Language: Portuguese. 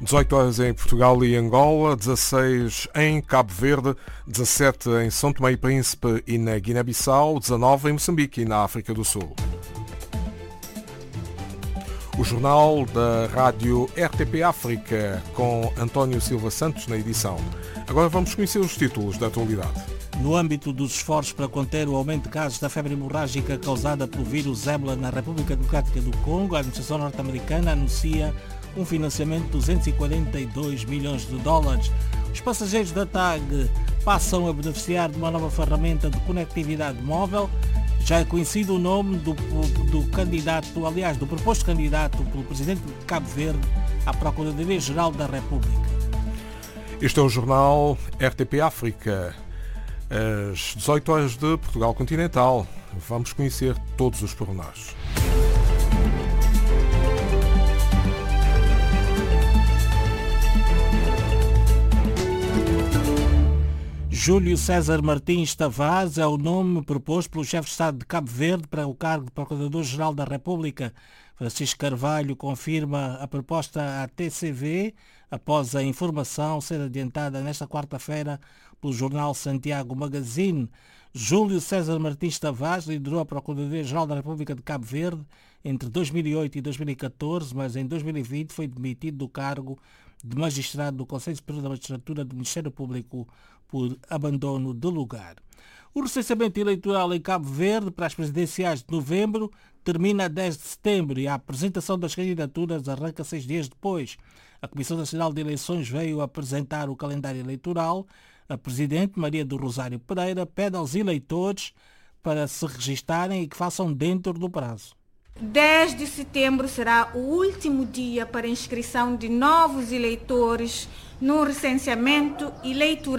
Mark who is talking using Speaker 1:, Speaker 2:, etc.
Speaker 1: 18 horas em Portugal e Angola, 16 em Cabo Verde, 17 em São Tomé e Príncipe e na Guiné-Bissau, 19 em Moçambique e na África do Sul. O jornal da rádio RTP África, com António Silva Santos na edição. Agora vamos conhecer os títulos da atualidade.
Speaker 2: No âmbito dos esforços para conter o aumento de casos da febre hemorrágica causada pelo vírus Ébola na República Democrática do Congo, a administração norte-americana anuncia um financiamento de 242 milhões de dólares. Os passageiros da TAG passam a beneficiar de uma nova ferramenta de conectividade móvel. Já é conhecido o nome do proposto candidato pelo presidente de Cabo Verde à Procuradoria-Geral da República.
Speaker 1: Este é o jornal RTP África, às 18 horas de Portugal Continental. Vamos conhecer todos os pormenores.
Speaker 2: Júlio César Martins Tavares é o nome proposto pelo chefe de Estado de Cabo Verde para o cargo de Procurador-Geral da República. Francisco Carvalho confirma a proposta à TCV após a informação ser adiantada nesta quarta-feira pelo jornal Santiago Magazine. Júlio César Martins Tavares liderou a Procuradoria-Geral da República de Cabo Verde entre 2008 e 2014, mas em 2020 foi demitido do cargo de magistrado do Conselho Superior da Magistratura do Ministério Público por abandono de lugar. O recenseamento eleitoral em Cabo Verde para as presidenciais de novembro termina a 10 de setembro e a apresentação das candidaturas arranca 6 dias depois. A Comissão Nacional de Eleições veio apresentar o calendário eleitoral. A Presidente Maria do Rosário Pereira pede aos eleitores para se registarem e que façam dentro do prazo.
Speaker 3: 10 de setembro será o último dia para inscrição de novos eleitores no recenseamento eleitoral.